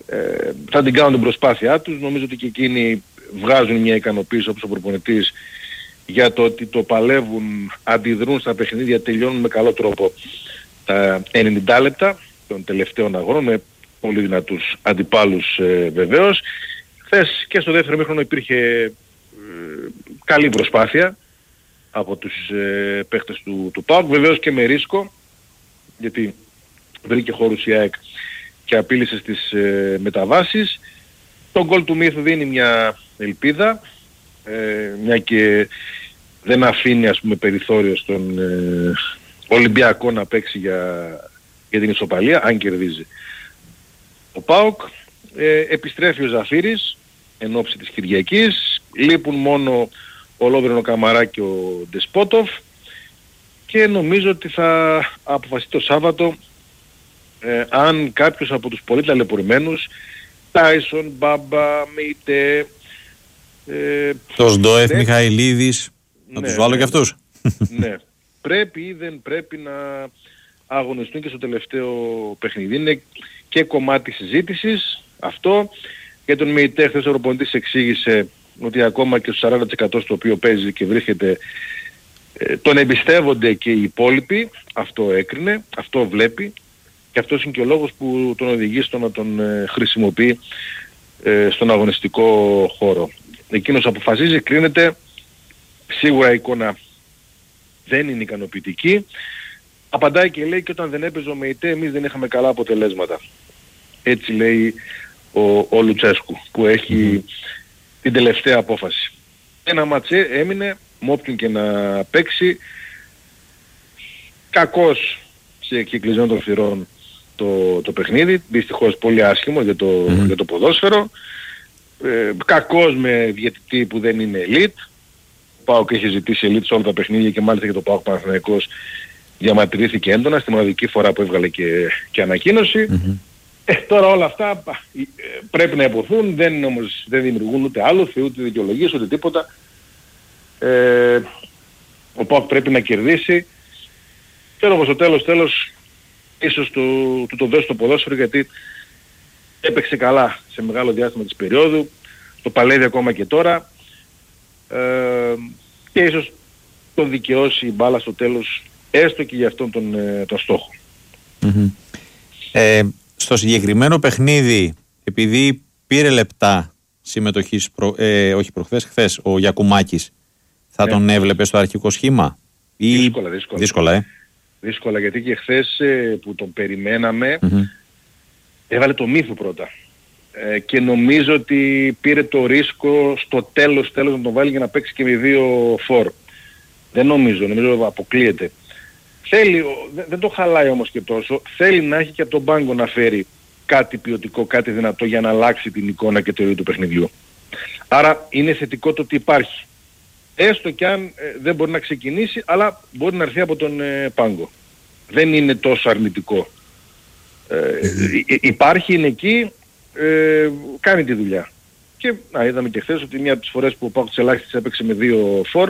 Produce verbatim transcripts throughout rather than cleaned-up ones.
ε, θα την κάνουν την προσπάθειά τους. Νομίζω ότι και εκείνοι βγάζουν μια ικανοποίηση όπως ο προπονητής για το ότι το παλεύουν, αντιδρούν στα παιχνίδια, τελειώνουν με καλό τρόπο τα ενενήντα λεπτά των τελευταίων αγώνων με πολύ δυνατούς αντιπάλους ε, βεβαίως. Χθες και στο δεύτερο μήχρονο υπήρχε ε, καλή προσπάθεια από τους ε, παίχτες του, του ΠΑΟΚ, βεβαίως και με ρίσκο, γιατί βρήκε χώρους η ΑΕΚ και απείλησε στις ε, μεταβάσεις. Το γκολ του Μύθου δίνει μια ελπίδα, ε, μια και δεν αφήνει ας πούμε περιθώριο στον ε, Ολυμπιακό να παίξει για, για την ισοπαλία, αν κερδίζει ο ΠΑΟΚ. Ε, επιστρέφει ο Ζαφύρης εν ώψη της Κυριακής, λείπουν μόνο ο Λόβρενο Καμαρά και ο Ντεσπότοφ και νομίζω ότι θα αποφασίσει το Σάββατο ε, αν κάποιος από τους πολύ ταλαιπωρημένους, Τάισον, Μπάμπα, Μεϊτέ, ε, το Σντοεφ, ναι, Μιχαηλίδης, να ναι, τους βάλω ναι, και αυτούς. Ναι, πρέπει ή δεν πρέπει να αγωνιστούν και στο τελευταίο παιχνίδι. Είναι και κομμάτι συζήτησης αυτό. Για τον Μεϊτέ χθες ο προπονητής εξήγησε ότι ακόμα και στο σαράντα τοις εκατό στο οποίο παίζει και βρίσκεται, ε, τον εμπιστεύονται και οι υπόλοιποι. Αυτό έκρινε, αυτό βλέπει και αυτός είναι και ο λόγος που τον οδηγεί στο να τον ε, χρησιμοποιεί ε, στον αγωνιστικό χώρο. Εκείνος αποφασίζει, κρίνεται, σίγουρα η εικόνα δεν είναι ικανοποιητική. Απαντάει και λέει και όταν δεν έπαιζε ο Μεϊτέ εμείς δεν είχαμε καλά αποτελέσματα. Έτσι λέει ο, ο Λουτσέσκου που έχει την τελευταία απόφαση. Ένα ματσέ έμεινε με όποιον και να παίξει, κακός σε κυκλισμένο των θυρών το, το παιχνίδι, δυστυχώς πολύ άσχημο για το, mm-hmm. για το ποδόσφαιρο, ε, κακός με διαιτητή που δεν είναι elite. Ο ΠΑΟΚ έχει ζητήσει elite σε όλα τα παιχνίδια και μάλιστα για το ΠΑΟΚ Παναθηναϊκός διαμαρτυρήθηκε έντονα στη μοναδική φορά που έβγαλε και, και ανακοίνωση. Mm-hmm. Ε, τώρα όλα αυτά πρέπει να υποθούν, δεν, όμως, δεν δημιουργούν ούτε άλοθη, ούτε δικαιολογίες, ούτε τίποτα. Ε, ο ΠΑΟΚ πρέπει να κερδίσει και όμως στο τέλος τέλος ίσως του, του το δώσει το ποδόσφαιρο, γιατί έπαιξε καλά σε μεγάλο διάστημα της περίοδου, το παλεύει ακόμα και τώρα ε, και ίσως τον δικαιώσει η μπάλα στο τέλος, έστω και για αυτόν τον, τον στόχο. Mm-hmm. Ε, στο συγκεκριμένο παιχνίδι, επειδή πήρε λεπτά συμμετοχής, προ, ε, όχι προχθές, χθες, ο Γιακουμάκης, θα yeah. τον έβλεπε στο αρχικό σχήμα? Ή... Δύσκολα, δύσκολα. Δύσκολα, ε. Δύσκολα, γιατί και χθες ε, που τον περιμέναμε, mm-hmm. έβαλε το Μύθο πρώτα. Ε, και νομίζω ότι πήρε το ρίσκο στο τέλος, τέλος να τον βάλει για να παίξει και με δύο φορ. Δεν νομίζω, νομίζω αποκλείεται. Θέλει, δεν το χαλάει όμως και τόσο, θέλει να έχει και από τον πάγκο να φέρει κάτι ποιοτικό, κάτι δυνατό για να αλλάξει την εικόνα και το ίδιο του παιχνιδιού. Άρα είναι θετικό το ότι υπάρχει. Έστω κι αν ε, δεν μπορεί να ξεκινήσει, αλλά μπορεί να έρθει από τον ε, πάγκο. Δεν είναι τόσο αρνητικό. Ε, mm-hmm. Υπάρχει, είναι εκεί, ε, κάνει τη δουλειά. Και να, είδαμε και χθες ότι μια από τις φορές που ο Πάοκ της ελάχιστης έπαιξε με δύο φορ,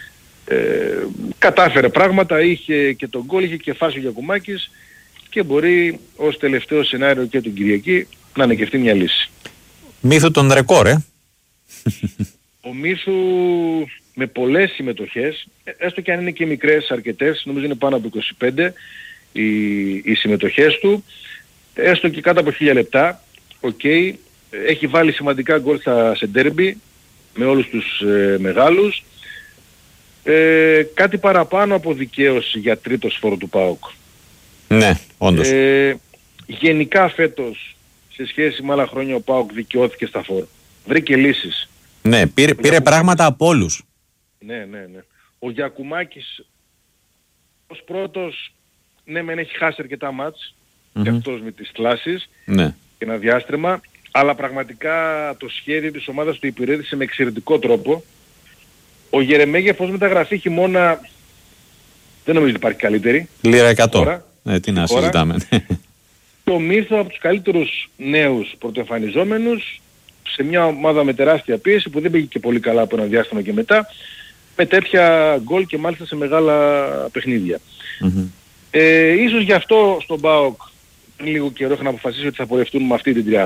Ε, κατάφερε πράγματα, είχε και τον γκολ, είχε και φάση ο Γιακουμάκης και μπορεί ως τελευταίο σενάριο και την Κυριακή να ανακευτεί μια λύση. Μύθου τον ρεκόρ, ε! Ο Μύθου με πολλές συμμετοχές, έστω και αν είναι και μικρές αρκετές, νομίζω είναι πάνω από είκοσι πέντε οι, οι συμμετοχές του, έστω και κάτω από χίλια λεπτά, οκ, okay, έχει βάλει σημαντικά γκολ σε ντέρμπι με όλους τους ε, μεγάλους. Ε, κάτι παραπάνω από δικαίωση για τρίτο σφόρο του ΠΑΟΚ. Ναι, όντως. Ε, γενικά φέτος, σε σχέση με άλλα χρόνια, ο ΠΑΟΚ δικαιώθηκε στα φόρ. Βρήκε λύσεις. Ναι, πήρε, πήρε πράγματα από όλους. Ναι, ναι, ναι. Ο Γιακουμάκης ως πρώτος, ναι μεν έχει χάσει αρκετά μάτς, mm-hmm. και αυτός με τις κλάσεις, ναι, και ένα διάστρεμα, αλλά πραγματικά το σχέδιο της ομάδας του υπηρέτησε με εξαιρετικό τρόπο. Ο Γερεμέγεφ ως μεταγραφή χειμώνα δεν νομίζω ότι υπάρχει καλύτερη. Λίρα εκατό. Ναι, τι να συζητάμε. Το Μύθο από τους καλύτερους νέους πρωτοεμφανιζόμενους σε μια ομάδα με τεράστια πίεση που δεν πήγε και πολύ καλά από ένα διάστημα και μετά, με τέτοια γκολ και μάλιστα σε μεγάλα παιχνίδια. Mm-hmm. Ε, ίσως γι' αυτό στον ΠΑΟΚ πριν λίγο καιρό είχαν αποφασίσει ότι θα πορευτούν με αυτή την τριάδα.